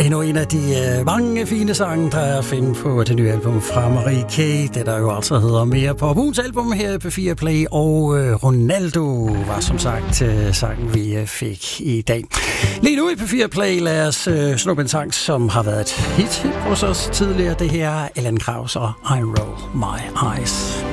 Endnu en af de mange fine sange, der er at finde på det nye album fra Marie K. Det der jo altså hedder Mere Pop. Ugens album her på P4 Play, og Ronaldo var som sagt sangen, vi fik i dag. Lige nu i P4 Play, lad os snuppe en sang, som har været et hit hos os tidligere. Det her er Allan Kraus og I Roll My Eyes.